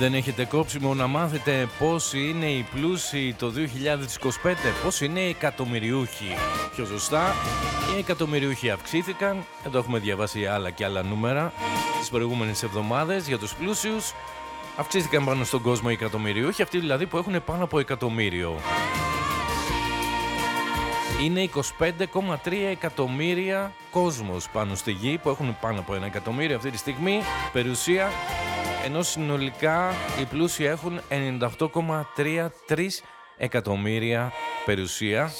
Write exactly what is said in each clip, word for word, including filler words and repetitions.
Δεν έχετε κόψιμο να μάθετε πόσοι είναι οι πλούσιοι το δύο χιλιάδες είκοσι πέντε, πόσοι είναι οι εκατομμυριούχοι. Πιο σωστά, οι εκατομμυριούχοι αυξήθηκαν. Εδώ έχουμε διαβάσει άλλα και άλλα νούμερα τις προηγούμενες εβδομάδες για τους πλούσιους. Αυξήθηκαν πάνω στον κόσμο οι εκατομμυριούχοι, αυτοί δηλαδή που έχουν πάνω από εκατομμύριο. Είναι είκοσι πέντε κόμμα τρία εκατομμύρια κόσμος πάνω στη γη που έχουν πάνω από ένα εκατομμύριο αυτή τη στιγμή περιουσία, ενώ συνολικά οι πλούσιοι έχουν ενενήντα οκτώ κόμμα τριάντα τρία εκατομμύρια περιουσία.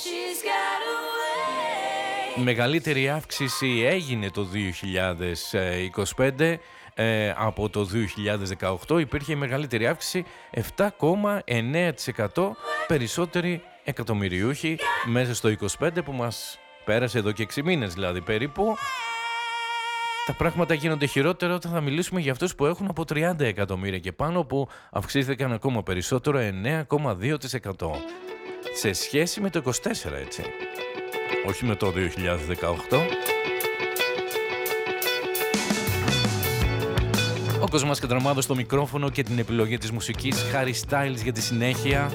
Η μεγαλύτερη αύξηση έγινε το δύο χιλιάδες είκοσι πέντε. Ε, από το δύο χιλιάδες δεκαοκτώ υπήρχε η μεγαλύτερη αύξηση, επτά κόμμα εννέα τοις εκατό περισσότεροι εκατομμυριούχοι μέσα στο είκοσι πέντε που μας πέρασε εδώ και έξι μήνες δηλαδή περίπου. Τα πράγματα γίνονται χειρότερα όταν θα μιλήσουμε για αυτούς που έχουν από τριάντα εκατομμύρια και πάνω, που αυξήθηκαν ακόμα περισσότερο, εννέα κόμμα δύο τοις εκατό σε σχέση με το είκοσι τέσσερα, έτσι, όχι με το δύο χιλιάδες δεκαοκτώ. Ο Κοσμάς Κατραμάδος στο μικρόφωνο και την επιλογή της μουσικής, Harry Styles για τη συνέχεια.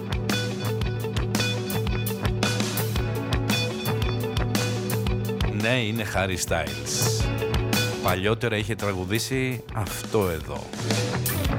Ναι, είναι Harry Styles. Παλιότερα είχε τραγουδήσει αυτό εδώ.